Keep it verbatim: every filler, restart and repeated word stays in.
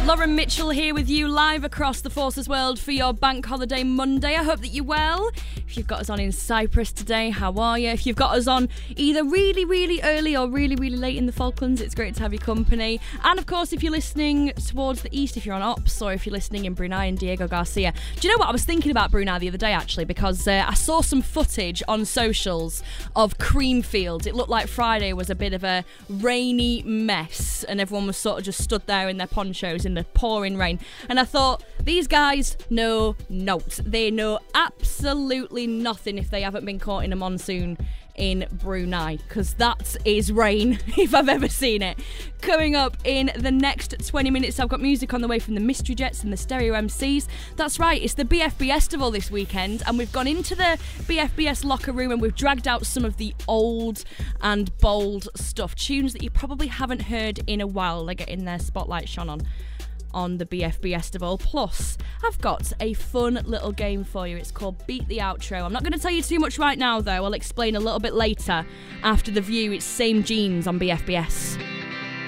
Lauren Mitchell here with you live across the Forces world for your bank holiday Monday. I hope that you're well. If you've got us on in Cyprus today, how are you? If you've got us on either really, really early or really, really late in the Falklands, it's great to have your company. And of course, if you're listening towards the east, if you're on Ops, or if you're listening in Brunei and Diego Garcia. Do you know what? I was thinking about Brunei the other day, actually, because uh, I saw some footage on socials of Creamfield. It looked like Friday was a bit of a rainy mess, and everyone was sort of just stood there in their ponchos in the pouring rain. And I thought, these guys know notes. They know absolutely nothing if they haven't been caught in a monsoon in Brunei, because that is rain if I've ever seen it. Coming up in the next twenty minutes, I've got music on the way from the Mystery Jets and the Stereo M Cs. That's right, it's the B F B Festival this weekend, and we've gone into the B F B S locker room and we've dragged out some of the old and bold stuff, tunes that you probably haven't heard in a while. They're getting their spotlight shone on on the B F B Festival. Plus, I've got a fun little game for you. It's called Beat the Outro. I'm not going to tell you too much right now, though. I'll explain a little bit later after the View. It's Same Jeans on B F B S.